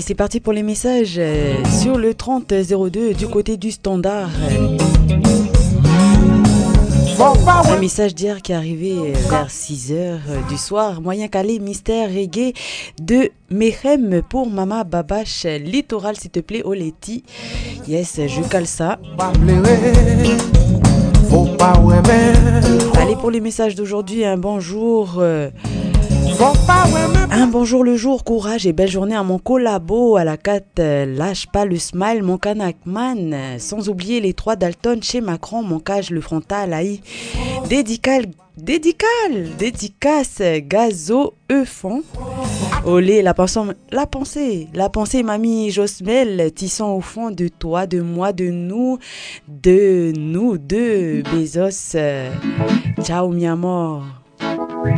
c'est parti pour les messages sur le 3002 du côté du standard. Un message d'hier qui est arrivé vers 6h du soir. Moyen calé, mystère, reggae de Mehem pour Mama Babache. Littoral, s'il te plaît, Oleti. Yes, je cale ça. Allez, pour les messages d'aujourd'hui, un bonjour. Un bonjour le jour, courage et belle journée à mon collabo, à la 4, lâche pas le smile, mon Kanakman, sans oublier les 3 Dalton chez Macron, mon cage, le frontal, aïe, dédicace, gazo, eufon, olé, la pensée, mamie Josmel, tissant au fond de toi, de moi, de nous deux, Bezos, ciao mi amor.